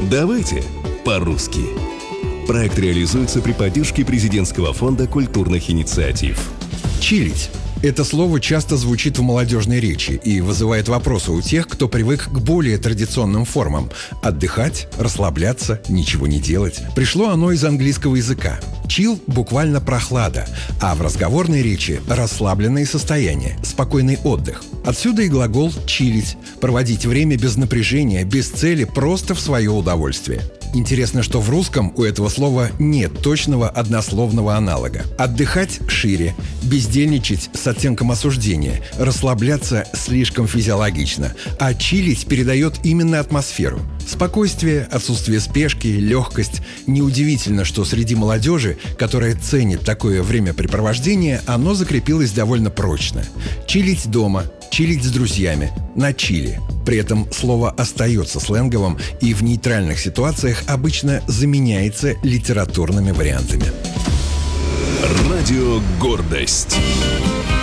Давайте по-русски. Проект реализуется при поддержке Президентского фонда культурных инициатив. Чилить. Это слово часто звучит в молодежной речи и вызывает вопросы у тех, кто привык к более традиционным формам – отдыхать, расслабляться, ничего не делать. Пришло оно из английского языка. Chill буквально прохлада, а в разговорной речи – расслабленное состояние, спокойный отдых. Отсюда и глагол «чилить» – проводить время без напряжения, без цели, просто в свое удовольствие. Интересно, что в русском у этого слова нет точного однословного аналога. Отдыхать шире, бездельничать с оттенком осуждения, расслабляться слишком физиологично, а чилить передает именно атмосферу. Спокойствие, отсутствие спешки, легкость. Неудивительно, что среди молодежи, которая ценит такое времяпрепровождение, оно закрепилось довольно прочно. Чилить дома, чилить с друзьями, на чили. При этом слово остается сленговым и в нейтральных ситуациях обычно заменяется литературными вариантами. Радио «Гордость».